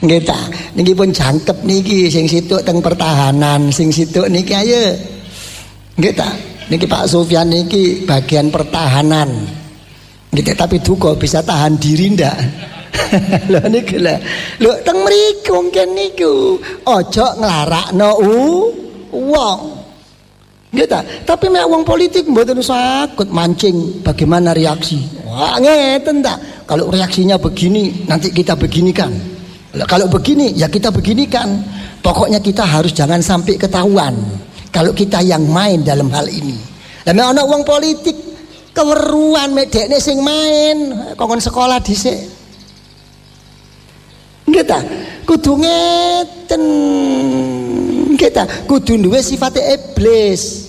Nggih ta. Niki pun jangkep niki sing situk teng pertahanan, sing situk niki ayo. Nggih ta. Niki Pak Sufyan niki bagian pertahanan. Nggih tapi duka bisa tahan diri ndak? Lho niki lho. Lho teng mriku mungkin niku ojo nglarakno wong. Nggih ta. Tapi nek wong politik mboten sakit mancing bagaimana reaksi. Wah ngeten ta. Kalau reaksinya begini nanti kita beginikan. Kalau begini ya kita beginikan. Pokoknya kita harus jangan sampai ketahuan kalau kita yang main dalam hal ini. Lah nek ana wong politik keweruan mek dekne sing main kongkon sekolah dhisik. Nggih ta? Kudu ngeten. Nggih ta? Kudu duwe sifate iblis.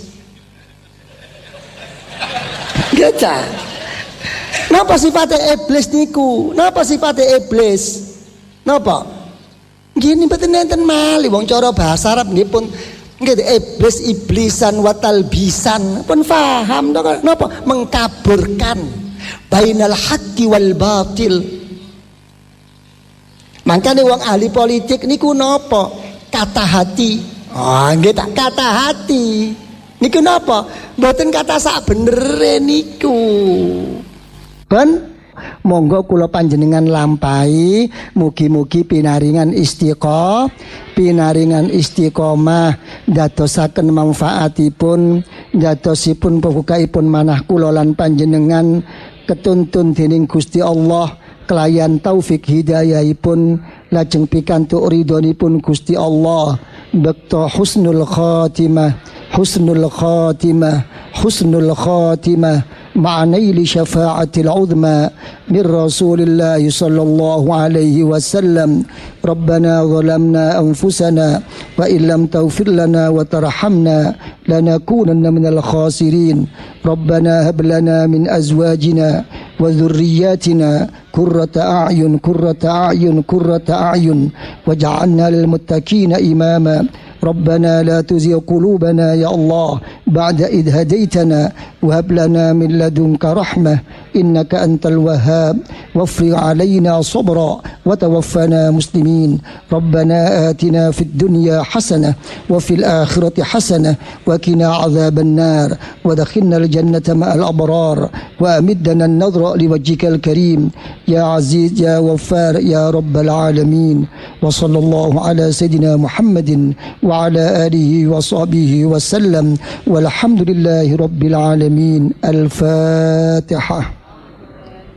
Nggih ta? Napa sifate iblis niku? Napa sifate iblis? Napa? Gini mboten enten malih wong cara bahasa Arab nggih pun nggih iblisan wa talbisan pun paham to napa mengkaburkan bainal haqqi wal batil. Makane wong ahli politik niku napa? Kata hati. Oh nggih tak kata hati. Niku napa? Mboten kata sak benere niku. Ben monggo kula panjenengan lampahi mugi-mugi pinaringan istiqomah dadosaken manfaatipun dadosipun pembukaipun manah kula lan panjenengan ketuntun dening Gusti Allah kelayan taufik hidayahipun lajeng pikantuk ridhonipun Gusti Allah bekto husnul khatimah معنى لشفاعة العظمى من رسول الله صلى الله عليه وسلم ربنا ظلمنا أنفسنا وإن لم تغفر لنا وترحمنا لنكونن من الخاسرين ربنا هب لنا من أزواجنا وذرياتنا قرة أعين واجعلنا للمتقين إماما ربنا لا تزغ قلوبنا يا الله بعد إذ هديتنا وهب لنا من لدنك رحمة إنك أنت الوهاب وافرغ علينا صبرا وتوفنا مسلمين ربنا آتنا في الدنيا حسنة وفي الآخرة حسنة وقنا عذاب النار ودخلنا الجنة مع الأبرار وأمدنا النظر لوجهك الكريم يا عزيز يا غفار يا رب العالمين وصلى الله على سيدنا محمد وعلى آله وصحبه وسلم والحمد لله رب العالمين الفاتحة.